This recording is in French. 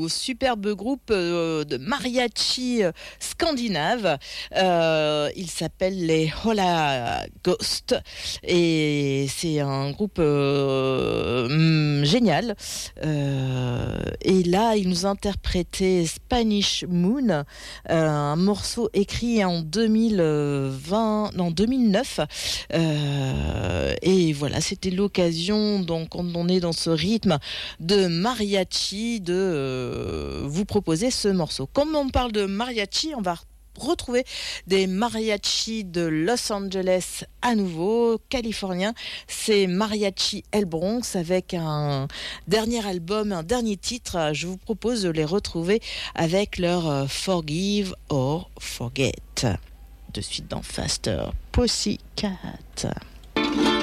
au superbe groupe de mariachi scandinave. Il s'appelle les Hola Ghost et c'est un groupe génial. Et là, il nous interprétait Spanish Moon, un morceau écrit en 2009. Et voilà, c'était l'occasion, donc, quand on est dans ce rythme de mariachi, de vous proposer ce morceau. Comme on parle de mariachi, on va retrouver des mariachis de Los Angeles à nouveau, californiens. C'est Mariachi El Bronx avec un dernier album, un dernier titre. Je vous propose de les retrouver avec leur Forgive or Forget. De suite dans Faster Pussycat.